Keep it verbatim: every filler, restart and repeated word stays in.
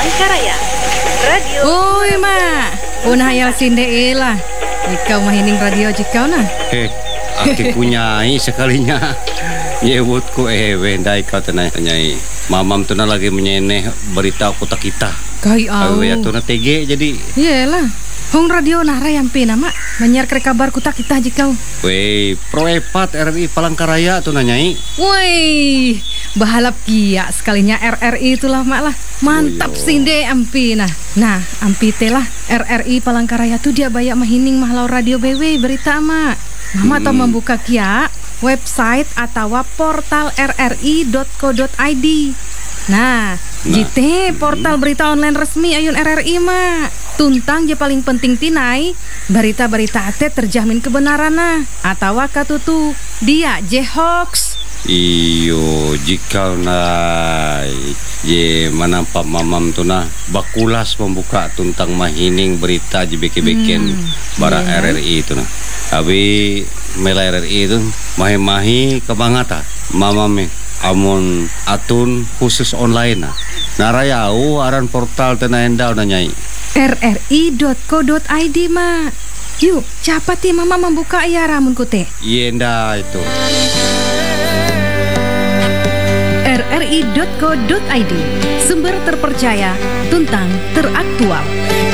Palangkaraya. Radio. Oi, Mak. Punah hayal sinde lah. Ikau mahining radio jikau nah. Eh, aki kunyai sekalinya. Yewutku eh wendai kau tenai nyai. Mamam tu na lagi menyeneh berita kota kita. Kai au. Awe ya tu na tege jadi. Iyalah. Hong radio nara yang pina mak banyak ke kabar kuta kita jikau. Wei, proepat R R I Palangkaraya tu na nyai. Woi, bahalap kia sekalinya R R I itulah mak lah. Mantap Oh, sinde ampi nah. Nah, ampi telah R R I Palangkaraya tu dia banyak mahining mahlau radio B W berita mak. Mama hmm. tau membuka kia website atau portal r r i dot co dot i d. Nah, nah. jite portal berita online resmi ayun R R I mak. Tuntang je paling penting tinai berita-berita ate terjamin kebenaran nah atau katutu dia je hoax. Iyo jika nai ye manampak mamam tu na bakulas membuka tuntang mahining berita je beke-beken hmm, bara yeah. R R I tu na. Abi mela R R I tu mahi-mahi kebangata mamam me amun atun khusus online na. Narayau aran portal tena endau na nyai. r r i dot co dot i d mak. Yuk, cepat ya mama membuka ya ramun kute. Yenda itu. r r i dot co dot i d, sumber terpercaya, tuntang teraktual.